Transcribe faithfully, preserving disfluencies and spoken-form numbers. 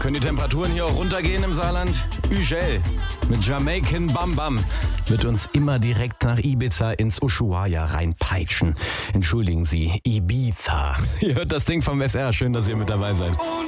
Können die Temperaturen hier auch runtergehen im Saarland? Ugel mit Jamaican Bam Bam wird uns immer direkt nach Ibiza ins Ushuaia reinpeitschen. Entschuldigen Sie, Ibiza. Ihr hört das Ding vom S R. Schön, dass ihr mit dabei seid.